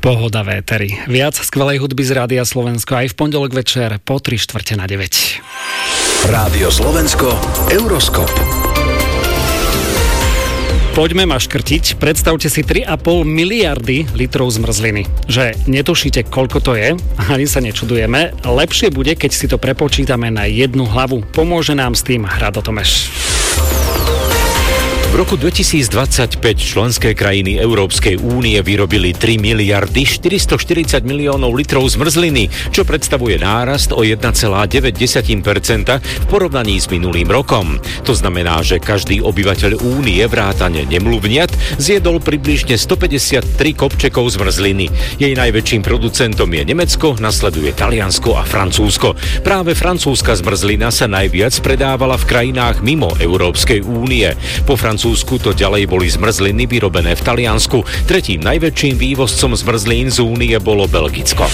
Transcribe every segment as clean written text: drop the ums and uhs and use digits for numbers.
Pohoda véteri. Viac skvelej hudby z Rádia Slovensko aj v pondelok večer po 8:45. Rádio Slovensko, Euroskop. Poďme maškrtiť. Predstavte si 3,5 miliardy litrov zmrzliny. Že netušíte, koľko to je, ani sa nečudujeme. Lepšie bude, keď si to prepočítame na jednu hlavu. Pomôže nám s tým Rado Tomeš. V roku 2025 členské krajiny Európskej únie vyrobili 3 miliardy 440 miliónov litrov zmrzliny, čo predstavuje nárast o 1,9% v porovnaní s minulým rokom. To znamená, že každý obyvateľ únie vrátane nemluvniat zjedol približne 153 kopčekov zmrzliny. Jej najväčším producentom je Nemecko, nasleduje Taliansko a Francúzsko. Práve francúzska zmrzlina sa najviac predávala v krajinách mimo Európskej únie. Po Francúzsku to ďalej boli zmrzliny vyrobené v Taliansku. Tretím najväčším vývozcom zmrzlín z únie bolo Belgicko.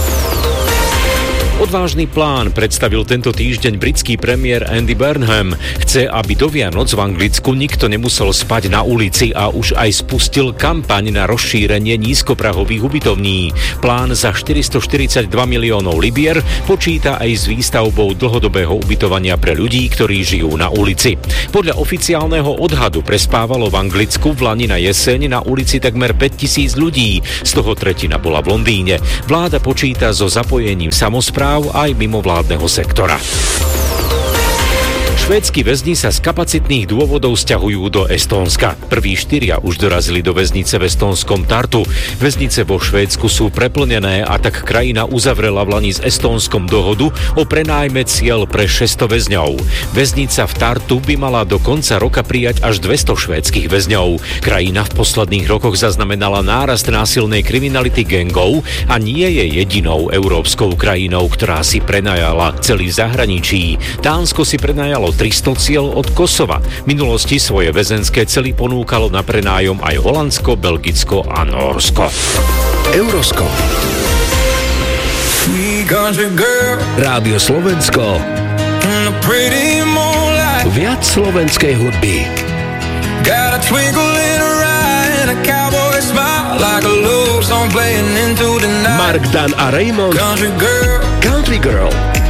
Odvážny plán predstavil tento týždeň britský premiér Andy Burnham. Chce, aby do Vianoc v Anglicku nikto nemusel spať na ulici a už aj spustil kampaň na rozšírenie nízkoprahových ubytovní. Plán za 442 miliónov libier počíta aj s výstavbou dlhodobého ubytovania pre ľudí, ktorí žijú na ulici. Podľa oficiálneho odhadu prespávalo v Anglicku v lani na jeseň na ulici takmer 5000 ľudí, z toho tretina bola v Londýne. Vláda počíta so zapojením samospráv aj mimovládneho sektora. Švédsky väzni sa z kapacitných dôvodov sťahujú do Estónska. Prví 4 už dorazili do väznice v estónskom Tartu. Väznice vo Švédsku sú preplnené a tak krajina uzavrela v lani s Estónskom dohodu o prenájme ciel pre 600 väzňov. Väznica v Tartu by mala do konca roka prijať až 200 švédskych väzňov. Krajina v posledných rokoch zaznamenala nárast násilnej kriminality gangov a nie je jedinou európskou krajinou, ktorá si prenajala celý v zahraničí. Dánsko si prenajalo 300 ciel od Kosova. V minulosti svoje väzenské cely ponúkalo na prenájom aj Holandsko, Belgicko a Nórsko. Euroskop. Rádio Slovensko. Viac slovenskej hudby. Mark Dan a Raymond. Country Girl.